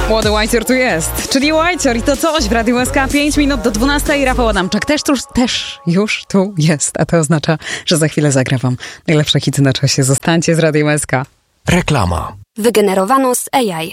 Młody Whitey tu jest, czyli Whitey i to coś w Radiu SK 5 minut do 12. Rafał Adamczak też już tu jest, a to oznacza, że za chwilę zagra wam najlepsze hity na czasie. Zostańcie z Radiem SK. Reklama. Wygenerowano z AI.